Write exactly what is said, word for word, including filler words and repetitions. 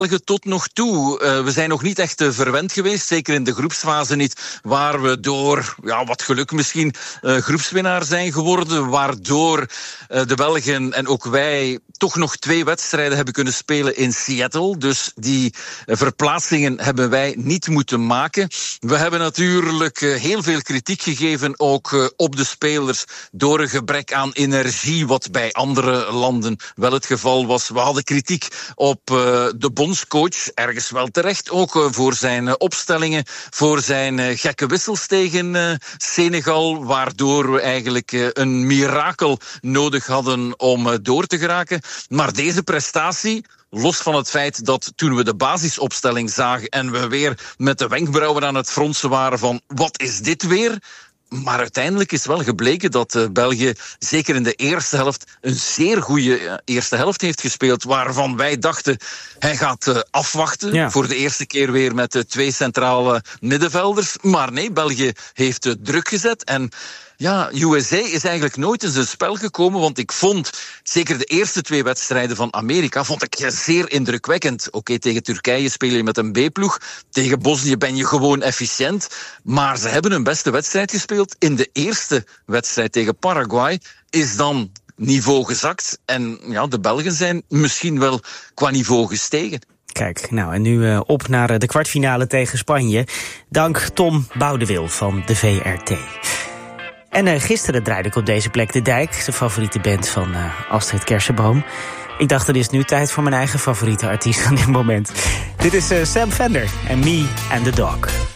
tot nog toe. Uh, we zijn nog niet echt uh, verwend geweest, zeker in de groepsfase niet, waar we door, ja, wat geluk misschien, uh, groepswinnaar zijn geworden, waardoor uh, de Belgen en ook wij toch nog twee wedstrijden hebben kunnen spelen in Seattle. Dus die uh, verplaatsingen hebben wij niet moeten maken. We hebben natuurlijk uh, heel veel kritiek gegeven, ook uh, op de spelers, door een gebrek aan energie, wat bij andere landen wel het geval was. We hadden kritiek op uh, de bondscoach, ergens wel terecht, ook uh, voor zijn uh, opstellingen, voor zijn uh, gekke wissels tegen uh, Senegal, waardoor we eigenlijk uh, een mirakel nodig hadden om uh, door te geraken. Maar deze prestatie, los van het feit dat toen we de basisopstelling zagen en we weer met de wenkbrauwen aan het fronsen waren van wat is dit weer? Maar uiteindelijk is wel gebleken dat uh, België, zeker in de eerste helft, een zeer goede uh, eerste helft heeft gespeeld, waarvan wij dachten, hij gaat uh, afwachten, ja. voor de eerste keer weer met uh, twee centrale middenvelders. Maar nee, België heeft uh, druk gezet en ja, U S A is eigenlijk nooit in zijn spel gekomen, want ik vond, zeker de eerste twee wedstrijden van Amerika, vond ik zeer indrukwekkend. Oké, okay, tegen Turkije speel je met een B-ploeg, tegen Bosnië ben je gewoon efficiënt, maar ze hebben hun beste wedstrijd gespeeld. In de eerste wedstrijd tegen Paraguay is dan niveau gezakt en ja, de Belgen zijn misschien wel qua niveau gestegen. Kijk, nou en nu uh, op naar de kwartfinale tegen Spanje. Dank Tom Boudewil van de V R T. En uh, gisteren draaide ik op deze plek De Dijk, de favoriete band van uh, Astrid Kersenboom. Ik dacht, er is nu tijd voor mijn eigen favoriete artiest aan dit moment. Dit is uh, Sam Fender en Me and the Dog.